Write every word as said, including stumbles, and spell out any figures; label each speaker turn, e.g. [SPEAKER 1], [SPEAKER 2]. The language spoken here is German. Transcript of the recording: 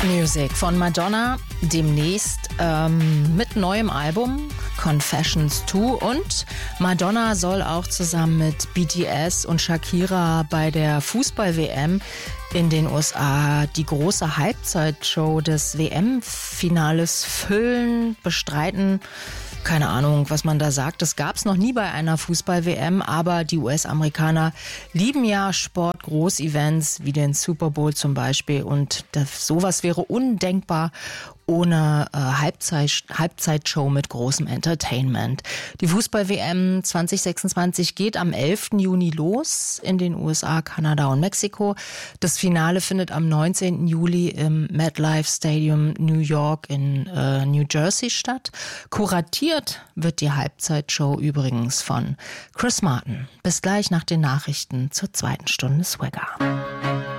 [SPEAKER 1] Music von Madonna, demnächst ähm, mit neuem Album Confessions zwei, und Madonna soll auch zusammen mit B T S und Shakira bei der Fußball-W M in den U S A die große Halbzeitshow des W M-Finales füllen, bestreiten. Keine Ahnung, was man da sagt. Das gab es noch nie bei einer Fußball-W M, aber die U S-Amerikaner lieben ja Sport-Großevents wie den Super Bowl zum Beispiel, und das, sowas wäre undenkbar ohne äh, Halbzeit, Halbzeitshow mit großem Entertainment. Die Fußball-W M zwanzig sechsundzwanzig geht am elften Juni los in den U S A, Kanada und Mexiko. Das Finale findet am neunzehnten Juli im MetLife Stadium New York in äh, New Jersey statt. Kuratiert wird die Halbzeitshow übrigens von Chris Martin. Bis gleich nach den Nachrichten zur zweiten Stunde Swagger.